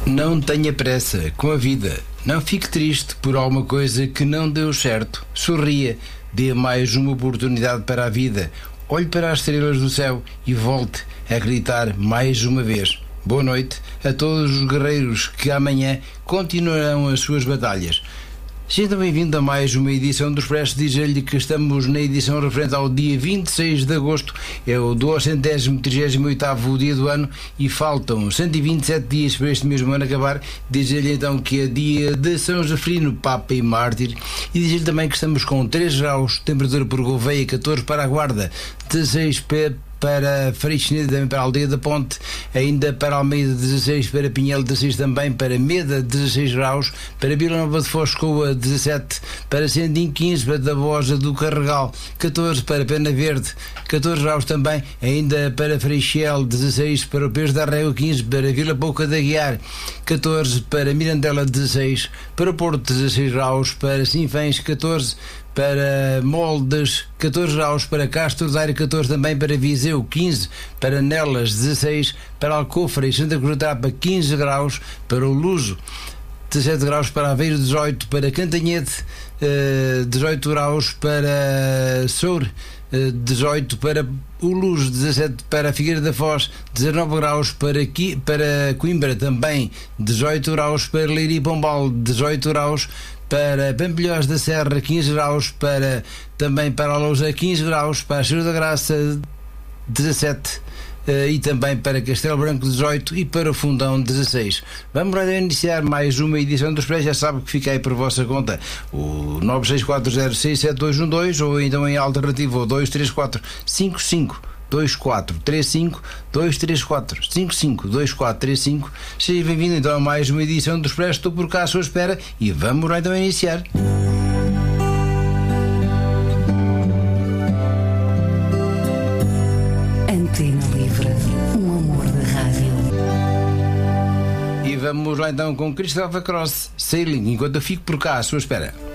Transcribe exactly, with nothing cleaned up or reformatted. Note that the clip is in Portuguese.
Não tenha pressa com a vida. Não fique triste por alguma coisa que não deu certo. Sorria. Dê mais uma oportunidade para a vida. Olhe para as estrelas do céu e volte a acreditar mais uma vez. Boa noite a todos os guerreiros que amanhã continuarão as suas batalhas. Seja bem-vindo a mais uma edição do Expresso. Diz-lhe que estamos na edição referente ao dia vinte e seis de agosto, é o duecentésimo trigésimo oitavo dia do ano e faltam cento e vinte e sete dias para este mesmo ano acabar. Diz-lhe então que é dia de São Josefino, Papa e Mártir, e diz-lhe também que estamos com três graus, temperatura por Gouveia, catorze para a Guarda, dezasseis para para Freixenedo, também para a Aldeia da Ponte, ainda para Almeida dezasseis, para Pinhel dezasseis também, para Meda dezasseis graus, para Vila Nova de Foscoa dezassete, para Sendim quinze, para Tabosa do Carregal catorze, para Pena Verde catorze graus também, ainda para Freixel dezasseis, para o Peixe da Régua quinze, para Vila Pouca da Guiar catorze, para Mirandela dezasseis, para o Porto dezasseis graus, para Sinfãs catorze, para Moldes catorze graus, para Castro Daire catorze também, para Viseu quinze, para Nelas dezasseis, para Alcofra e Santa Cruz da Tapa quinze graus, para o Luso dezassete graus, para Aveiro dezoito, para Cantanhede dezoito graus, para Soure dezoito, para o Luz dezassete, para a Figueira da Foz dezanove graus, para, aqui, para Coimbra também dezoito graus, para Leiria e Pombal dezoito graus, para Pampilhós da Serra quinze graus, para, também para a Lousa quinze graus, para a Cheira da Graça dezassete uh, e também para Castelo Branco dezoito e para o Fundão dezasseis. Vamos lá iniciar mais uma edição do Expresso. Já sabe que fica aí por vossa conta o nove seis quatro zero seis sete dois um dois ou então em alternativa o dois três quatro cinco cinco dois quatro três cinco, dois três quatro cinco cinco dois quatro três cinco. Seja bem-vindo então a mais uma edição do Expresso. Estou por cá à sua espera e vamos lá então iniciar. Antena Livre, um amor de rádio. E vamos lá então com Christopher Cross, Sailing, enquanto eu fico por cá à sua espera.